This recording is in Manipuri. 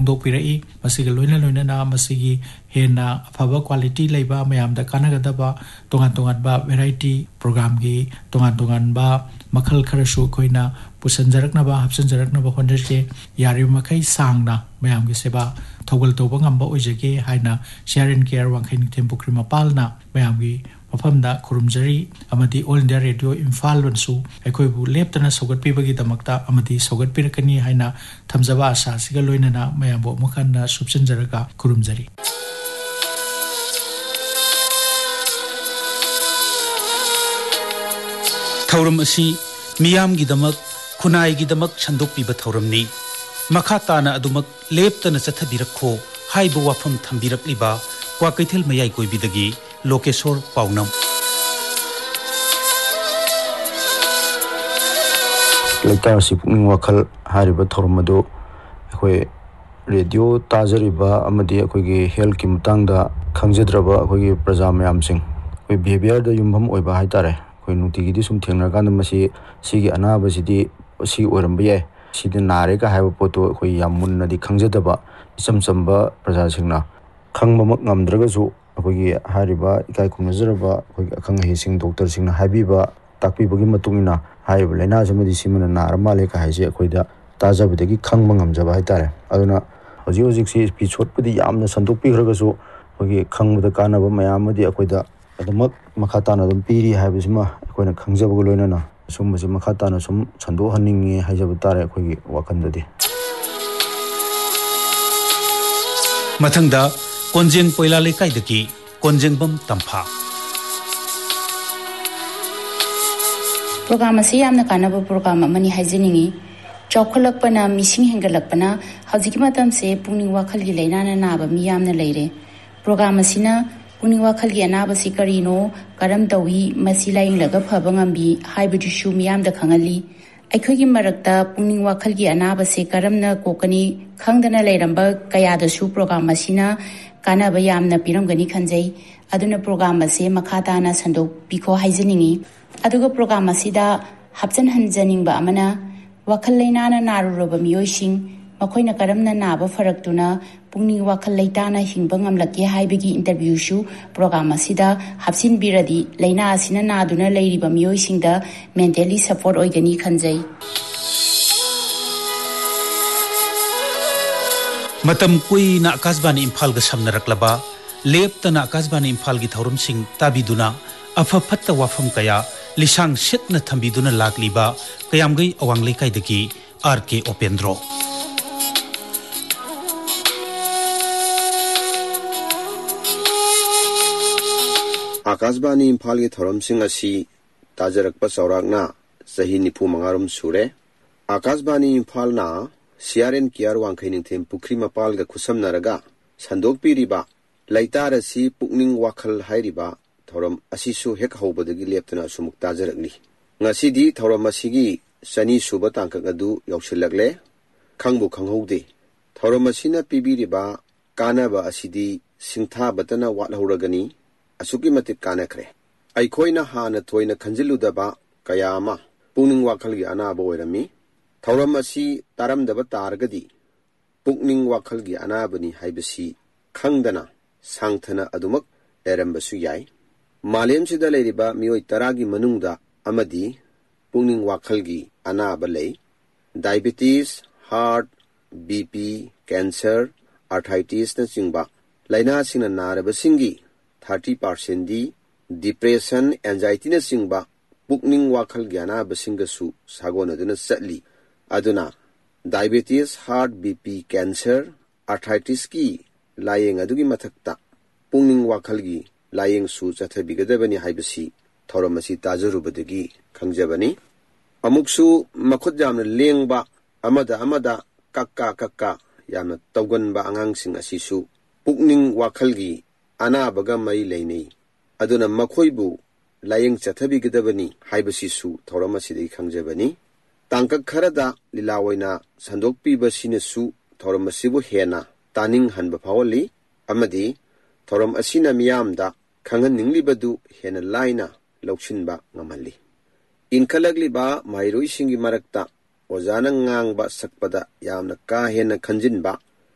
ꯐꯣꯡꯗꯣꯛꯄꯤꯔꯛꯏ ꯃꯁꯤꯒ ꯂꯣꯏꯅꯅ ꯃꯁꯤꯒꯤ ꯍꯦꯟꯅ ꯑꯐꯕ ꯀ꯭ꯋꯥꯂꯤꯇꯤ ꯂꯩꯕ ꯃꯌꯥꯝꯗ ꯀꯥꯟꯅꯒꯗꯕ ꯇꯣꯉꯥꯟꯕ ꯚꯦꯔꯥꯏꯇꯤ ꯄ꯭ꯔꯣꯒ꯭ꯔꯥꯝꯒꯤ ꯇꯣꯉꯥꯟꯕ ꯃꯈꯜ ꯈꯔꯁꯨ ꯑꯩꯈꯣꯏꯅ ꯄꯨꯁꯟꯖꯔꯛꯅꯕ ꯍꯥꯞꯆꯤꯟꯖꯔꯛꯅꯕ ꯍꯣꯠꯅꯖꯩ ꯌꯥꯔꯤꯕ ꯃꯈꯩ ꯁꯥꯡꯅ ꯃꯌꯥꯝꯒꯤ ꯁꯦꯕꯥ ꯊꯧꯒꯜ ꯇꯧꯕ ꯉꯝꯕ ꯑꯣꯏꯖꯒꯦ ꯍꯥꯏꯅ CRN ꯀꯦꯌꯔ ꯋꯥꯡꯈꯩ ꯅꯤꯡꯊꯦꯝ ꯄꯨꯈ꯭ꯔꯤ ꯃꯄꯥꯜꯅ ꯃꯌꯥꯝꯒꯤ ꯃꯐꯝꯗ ꯈꯨꯔꯨꯝꯖꯔꯤ ꯑꯃꯗꯤ ꯑꯣꯜ ꯏꯟꯗꯤꯌꯥ ꯔꯦꯗꯤꯑꯣ ꯏꯝꯐꯥꯜꯅꯁꯨ ꯑꯩꯈꯣꯏꯕꯨ ꯂꯦꯞꯇꯅ ꯁꯧꯒꯠꯄꯤꯕꯒꯤꯗꯃꯛꯇ ꯑꯃꯗꯤ ꯁꯧꯒꯠꯄꯤꯔꯛꯀꯅꯤ ꯍꯥꯏꯅ ꯊꯝꯖꯕ ꯑꯁꯥꯁꯤꯒ ꯂꯣꯏꯅꯅ ꯃꯌꯥꯝꯕꯨ ꯑꯃꯨꯛ ꯍꯟꯅ ꯁꯨꯞꯆꯤꯟꯖꯔꯒ ꯈꯨꯔꯨꯝꯖꯔꯤ ꯊꯧꯔꯝ ꯑꯁꯤ ꯃꯤꯌꯥꯝꯒꯤꯗꯃꯛ ꯈꯨꯟꯅꯥꯏꯒꯤꯗꯃꯛ ꯁꯟꯗꯣꯛꯄꯤꯕ ꯊꯧꯔꯝꯅꯤ ꯃꯈꯥ ꯇꯥꯅ ꯑꯗꯨꯃꯛ ꯂꯦꯞꯇꯅ ꯆꯠꯊꯕꯤꯔꯛꯈꯣ ꯍꯥꯏꯕ ꯋꯥꯐꯝ ꯊꯝꯕꯤꯔꯛꯂꯤꯕ ꯀ꯭ꯋꯥꯀꯩꯊꯦꯜ ꯃꯌꯥꯏ ꯀꯣꯏꯕꯤꯗꯒꯤ ꯂꯣꯀꯦꯁꯣꯔ ꯄꯥꯎꯅꯝ ꯂꯩꯇꯥꯔꯁꯤ ꯄꯨꯛꯅꯤꯡ ꯋꯥꯈꯜ ꯍꯥꯏꯔꯤꯕ ꯊꯧꯔꯝ ꯑꯗꯨ ꯑꯩꯈꯣꯏ ꯔꯦꯗꯤꯑꯣ ꯇꯥꯖꯔꯤꯕ ꯑꯃꯗꯤ ꯑꯩꯈꯣꯏꯒꯤ ꯍꯦꯜꯊꯀꯤ ꯃꯇꯥꯡꯗ ꯈꯪꯖꯗ꯭ꯔꯕ ꯑꯩꯈꯣꯏꯒꯤ ꯄ꯭ꯔꯖꯥ ꯃꯌꯥꯝꯁꯤꯡ ꯑꯩꯈꯣꯏ ꯕꯤꯍꯦꯕꯤꯌꯔꯗ ꯌꯨꯝꯐꯝ ꯑꯣꯏꯕ ꯍꯥꯏꯇꯥꯔꯦ ꯑꯩꯈꯣꯏ ꯅꯨꯡꯇꯤꯒꯤꯗꯤ ꯁꯨꯝ ꯊꯦꯡꯅꯔꯀꯥꯟꯗ ꯁꯤꯒꯤ ꯑꯅꯥꯕꯁꯤꯗꯤ ꯁꯤ ꯑꯣꯏꯔꯝꯕ ꯌꯥꯏ ꯁꯤꯗꯤ ꯅꯥꯔꯦꯒ ꯍꯥꯏꯕ ꯄꯣꯠꯇꯨ ꯑꯩꯈꯣꯏ ꯌꯥꯝ ꯃꯨꯟꯅꯗꯤ ꯈꯪꯖꯗꯕ ꯏꯆꯝ ꯆꯝꯕ ꯄ꯭ꯔꯖꯥꯁꯤꯡꯅ ꯈꯪꯕꯃꯛ ꯉꯝꯗ꯭ꯔꯒꯁꯨ ꯑꯩꯈꯣꯏꯒꯤ ꯍꯥꯏꯔꯤꯕ ꯏꯀꯥꯏ ꯈꯨꯝꯅꯖꯔꯕ ꯑꯩꯈꯣꯏꯒꯤ ꯑꯈꯪ ꯑꯍꯩꯁꯤꯡ ꯗꯣꯛꯇꯔꯁꯤꯡꯅ ꯍꯥꯏꯕꯤꯕ ꯇꯥꯛꯄꯤꯕꯒꯤ ꯃꯇꯨꯡ ꯏꯟꯅ ꯍꯥꯏꯔꯤꯕ ꯂꯥꯏꯅꯥꯁꯤꯃꯗꯤ ꯁꯤꯃꯅ ꯅꯥꯔ ꯃꯥꯜꯂꯦ ꯀ ꯍꯥꯏꯁꯦ ꯑꯩꯈꯣꯏꯗ ꯇꯥꯖꯕꯗꯒꯤ ꯈꯪꯕ ꯉꯝꯖꯕ ꯍꯥꯏꯇꯥꯔꯦ ꯑꯗꯨꯅ ꯍꯧꯖꯤꯛꯁꯤ ꯑꯦꯄꯤꯁꯣꯗꯄꯨꯗꯤ ꯌꯥꯝꯅ ꯁꯟꯗꯣꯛꯄꯤꯈ꯭ꯔꯒꯁꯨ ꯑꯩꯈꯣꯏꯒꯤ ꯈꯪꯕꯗ ꯀꯥꯟꯅꯕ ꯃꯌꯥꯝ ꯑꯃꯗꯤ ꯑꯩꯈꯣꯏꯗ ꯑꯗꯨꯃꯛ ꯃꯈꯥ ꯇꯥꯅ ꯑꯗꯨꯝ ꯄꯤꯔꯤ ꯍꯥꯏꯕꯁꯤꯃ ꯑꯩꯈꯣꯏꯅ ꯈꯪꯖꯕꯒ ꯂꯣꯏꯅꯅ ꯁꯨꯝꯕꯁꯤ ꯃꯈꯥ ꯇꯥꯅ ꯁꯨꯝ ꯁꯟꯗꯣꯛꯍꯟꯅꯤꯡꯉꯦ ꯍꯥꯏꯖꯕ ꯇꯥꯔꯦ ꯑꯩꯈꯣꯏꯒꯤ ꯋꯥꯈꯜꯗꯗꯤ ꯃꯊꯪꯗ ꯀꯣꯟꯖꯦꯡ ꯄꯣꯏꯂꯥ ꯂꯩꯀꯥꯏꯗꯒꯤ ꯀꯣꯟꯖꯦꯡꯕꯝ ꯇꯝꯐꯥ ꯄ꯭ꯔꯣꯒ꯭ꯔꯥꯝ ꯑꯁꯤ ꯌꯥꯝꯅ ꯀꯥꯟꯅꯕ ꯄ꯭ꯔꯣꯒ꯭ꯔꯥꯝ ꯑꯃꯅꯤ ꯍꯥꯏꯖꯅꯤꯡꯉꯤ ꯆꯥꯎꯈꯠꯂꯛꯄꯅ ꯃꯤꯁꯤꯡ ꯍꯦꯟꯒꯠꯂꯛꯄꯅ ꯍꯧꯖꯤꯛꯀꯤ ꯃꯇꯝꯁꯦ ꯄꯨꯛꯅꯤꯡ ꯋꯥꯈꯜꯒꯤ ꯂꯥꯏꯅꯥꯅ ꯅꯥꯕ ꯃꯤ ꯌꯥꯝꯅ ꯂꯩꯔꯦ ꯄ꯭ꯔꯣꯒ꯭ꯔꯥꯝ ꯑꯁꯤꯅ ꯄꯨꯛꯅꯤꯡ ꯋꯥꯈꯜꯒꯤ ꯑꯅꯥꯕꯁꯤ ꯀꯔꯤꯅꯣ ꯀꯔꯝ ꯇꯧꯏ ꯃꯁꯤ ꯂꯥꯌꯦꯡꯂꯒ ꯐꯕ ꯉꯝꯕꯤ ꯍꯥꯏꯕꯗꯨꯁꯨ ꯃꯤꯌꯥꯝꯗ ꯈꯪꯍꯜꯂꯤ ꯑꯩꯈꯣꯏꯒꯤ ꯃꯔꯛꯇ ꯄꯨꯛꯅꯤꯡ ꯋꯥꯈꯜꯒꯤ ꯑꯅꯥꯕꯁꯤ ꯀꯔꯝꯅ ꯀꯣꯛꯀꯅꯤ ꯈꯪꯗꯅ ꯂꯩꯔꯝꯕ ꯀꯌꯥꯗꯁꯨ ꯄ꯭ꯔꯣꯒ꯭ꯔꯥꯝ ꯑꯁꯤꯅ ꯀꯥꯟꯅꯕ ꯌꯥꯝꯅ ꯄꯤꯔꯝꯒꯅꯤ ꯈꯟꯖꯩ ꯑꯗꯨꯅ ꯄ꯭ꯔꯣꯒ꯭ꯔꯥꯝ ꯑꯁꯤ ꯃꯈꯥ ꯇꯥꯅ ꯁꯟꯗꯣꯛꯄꯤꯈꯣ ꯍꯥꯏꯖꯅꯤꯡꯉꯤ ꯑꯗꯨꯒ ꯄ꯭ꯔꯣꯒ꯭ꯔꯥꯝ ꯑꯁꯤꯗ ꯍꯥꯞꯆꯟꯍꯟꯖꯅꯤꯡꯕ ꯑꯃꯅ ꯋꯥꯈꯜ ꯂꯩꯅꯥꯅ ꯅꯥꯔꯨꯔꯕ ꯃꯤꯑꯣꯏꯁꯤꯡ ꯃꯈꯣꯏꯅ ꯀꯔꯝꯅ ꯅꯥꯕ ꯐꯔꯛꯇꯨꯅ ꯄꯨꯛꯅꯤꯡ ꯋꯥꯈꯜ ꯂꯩꯇꯥꯅ ꯍꯤꯡꯕ ꯉꯝꯂꯛꯀꯦ ꯍꯥꯏꯕꯒꯤ ꯏꯟꯇꯔꯚ꯭ꯌꯨꯁꯨ ꯄ꯭ꯔꯣꯒ꯭ꯔꯥꯝ ꯑꯁꯤꯗ ꯍꯥꯞꯆꯤꯟꯕꯤꯔꯗꯤ ꯂꯩꯅꯥ ꯑꯁꯤꯅ ꯅꯥꯗꯨꯅ ꯂꯩꯔꯤꯕ ꯃꯤꯑꯣꯏꯁꯤꯡꯗ ꯃꯦꯟꯇꯦꯜꯂꯤ ꯁꯄꯣꯔꯠ ꯑꯣꯏꯒꯅꯤ ꯈꯟꯖꯩ ꯃꯇꯝ ꯀꯨꯏꯅ ꯑꯀꯥꯁꯕꯥꯅꯤ ꯏꯝꯐꯥꯜꯒ ꯁꯝꯅꯔꯛꯂꯕ ꯂꯦꯞꯇꯅ ꯑꯀꯥꯁꯕꯥꯅꯤ ꯏꯝꯐꯥꯜꯒꯤ ꯊꯧꯔꯝꯁꯤꯡ ꯇꯥꯕꯤꯗꯨꯅ ꯑꯐ ꯐꯠꯇ ꯋꯥꯐꯝ ꯀꯌꯥ ꯂꯤꯁꯥꯡ ꯁꯤꯠꯅ ꯊꯝꯕꯤꯗꯨꯅ ꯂꯥꯛꯂꯤꯕ ꯀꯌꯥꯝꯒꯩ ꯑꯋꯥꯡ ꯂꯩꯀꯥꯏꯗꯒꯤ RK ꯑꯣꯄꯦꯟꯗ꯭ꯔꯣ ꯑꯀꯥꯁꯕꯥꯅꯤ ꯏꯝꯐꯥꯜꯒꯤ ꯊꯧꯔꯝꯁꯤꯡ ꯑꯁꯤ ꯇꯥꯖꯔꯛꯄ ꯆꯥꯎꯔꯥꯛꯅ ꯆꯍꯤ 95 ꯁꯨꯔꯦ ꯑꯀꯥꯁꯕꯥꯅꯤ ꯏꯝꯐꯥꯜꯅ CRN ꯀꯦꯌꯔ ꯋꯥꯡꯈꯩ ꯅꯤꯡꯊꯦꯝ ꯄꯨꯈ꯭ꯔꯤ ꯃꯄꯥꯜꯒ ꯈꯨꯠꯁꯝꯅꯔꯒ ꯁꯟꯗꯣꯛꯄꯤꯔꯤꯕ ꯂꯩꯇꯥꯔ ꯑꯁꯤ ꯄꯨꯛꯅꯤꯡ ꯋꯥꯈꯜ ꯍꯥꯏꯔꯤꯕ ꯊꯧꯔꯝ ꯑꯁꯤꯁꯨ ꯍꯦꯛ ꯍꯧꯕꯗꯒꯤ ꯂꯦꯞꯇꯅ ꯑꯁꯨꯃꯨꯛ ꯇꯥꯖꯔꯛꯂꯤ ꯉꯁꯤꯗꯤ ꯊꯧꯔꯝ ꯑꯁꯤꯒꯤ 200 ꯁꯨꯕ ꯇꯥꯡꯀꯛ ꯑꯗꯨ ꯌꯧꯁꯤꯜꯂꯛꯂꯦ ꯈꯪꯕꯨ ꯈꯪꯍꯧꯗꯦ ꯊꯧꯔꯝ ꯑꯁꯤꯅ ꯄꯤꯕꯤꯔꯤꯕ ꯀꯥꯟꯅꯕ ꯑꯁꯤꯗꯤ ꯁꯤꯡꯊꯥꯕꯇꯅ ꯋꯥꯠꯍꯧꯔꯒꯅꯤ ꯑꯁꯨꯛꯀꯤ ꯃꯇꯤꯛ ꯀꯥꯟꯅꯈ꯭ꯔꯦ ꯑꯩꯈꯣꯏꯅ ꯍꯥꯟꯅ ꯊꯣꯏꯅ ꯈꯟꯖꯤꯜꯂꯨꯗꯕ ꯀꯌꯥ ꯑꯃ ꯄꯨꯛꯅꯤꯡ ꯋꯥꯈꯜꯒꯤ ꯑꯅꯥꯕ ꯑꯣꯏꯔꯝꯃꯤ ꯊꯧꯔꯝ ꯑꯁꯤ ꯇꯥꯔꯝꯗꯕ ꯇꯥꯔꯒꯗꯤ ꯄꯨꯛꯅꯤꯡ ꯋꯥꯈꯜꯒꯤ ꯑꯅꯥꯕꯅꯤ ꯍꯥꯏꯕꯁꯤ ꯈꯪꯗꯅ ꯁꯥꯡꯊꯅ ꯑꯗꯨꯃꯛ ꯂꯩꯔꯝꯕꯁꯨ ꯌꯥꯏ ꯃꯥꯂꯦꯝꯁꯤꯗ ꯂꯩꯔꯤꯕ ꯃꯤꯑꯣꯏ 10ꯒꯤ ꯃꯅꯨꯡꯗ ꯑꯃꯗꯤ ꯄꯨꯛꯅꯤꯡ ꯋꯥꯈꯜꯒꯤ ꯑꯅꯥꯕ ꯂꯩ diabetes heart BP cancer ꯑꯥꯔꯊ꯭ꯔꯥꯏꯇꯤꯁꯅꯆꯤꯡꯕ ꯂꯥꯏꯅꯥꯁꯤꯡꯅ ꯅꯥꯔꯕꯁꯤꯡꯒꯤ 30%ꯗꯤ depression ꯑꯦꯟꯖꯥꯏꯇꯤꯅꯆꯤꯡꯕ ꯄꯨꯛꯅꯤꯡ ꯋꯥꯈꯜꯒꯤ ꯑꯅꯥꯕꯁꯤꯡꯒꯁꯨ ꯁꯥꯒꯣꯟꯅꯗꯨꯅ ꯆꯠꯂꯤ ꯑꯗꯨꯅ ꯗꯥꯏꯕꯦꯇꯤꯁ ꯍꯥꯔꯠ BP ꯀꯦꯟꯁꯔ ꯑꯥꯔꯊ꯭ꯔꯥꯏꯇꯤꯁꯀꯤ ꯂꯥꯌꯦꯡ ꯑꯗꯨꯒꯤ ꯃꯊꯛꯇ ꯄꯨꯛꯅꯤꯡ ꯋꯥꯈꯜꯒꯤ ꯂꯥꯌꯦꯡꯁꯨ ꯆꯠꯊꯕꯤꯒꯗꯕꯅꯤ ꯍꯥꯏꯕꯁꯤ ꯊꯧꯔꯝ ꯑꯁꯤ ꯇꯥꯖꯔꯨꯕꯗꯒꯤ ꯈꯪꯖꯕꯅꯤ ꯑꯃꯨꯛꯁꯨ ꯃꯈꯨꯠ ꯌꯥꯝꯅ ꯂꯦꯡꯕ ꯑꯃꯗ ꯀꯛꯀꯥ ꯌꯥꯝꯅ ꯇꯧꯒꯟꯕ ꯑꯉꯥꯡꯁꯤꯡ ꯑꯁꯤꯁꯨ ꯄꯨꯛꯅꯤꯡ ꯋꯥꯈꯜꯒꯤ ꯑꯅꯥꯕꯒ ꯃꯔꯤ ꯂꯩꯅꯩ ꯑꯗꯨꯅ ꯃꯈꯣꯏꯕꯨ ꯂꯥꯌꯦꯡ ꯆꯠꯊꯕꯤꯒꯗꯕꯅꯤ ꯍꯥꯏꯕꯁꯤꯁꯨ ꯊꯧꯔꯝ ꯑꯁꯤꯗꯒꯤ ꯈꯪꯖꯕꯅꯤ ꯇꯥꯡꯀꯛ ꯈꯔꯗ ꯂꯤꯂꯥ ꯑꯣꯏꯅ ꯁꯟꯗꯣꯛꯄꯤꯕꯁꯤꯅꯁꯨ ꯊꯧꯔꯝ ꯑꯁꯤꯕꯨ ꯍꯦꯟꯅ ꯇꯥꯅꯤꯡꯍꯟꯕ ꯐꯥꯎꯍꯜꯂꯤ ꯑꯃꯗꯤ ꯊꯧꯔꯝ ꯑꯁꯤꯅ ꯃꯤꯌꯥꯝꯗ ꯈꯪꯍꯟꯅꯤꯡꯂꯤꯕꯗꯨ ꯍꯦꯟꯅ ꯂꯥꯏꯅ ꯂꯧꯁꯤꯟꯕ ꯉꯝꯍꯜꯂꯤ ꯏꯟꯈꯠꯂꯛꯂꯤꯕ ꯃꯍꯩꯔꯣꯏꯁꯤꯡꯒꯤ ꯃꯔꯛꯇ ꯑꯣꯖꯥꯅ ꯉꯥꯡꯕ ꯁꯛꯄꯗ ꯌꯥꯝꯅ ꯀꯥ ꯍꯦꯟꯅ ꯈꯟꯖꯤꯟꯕ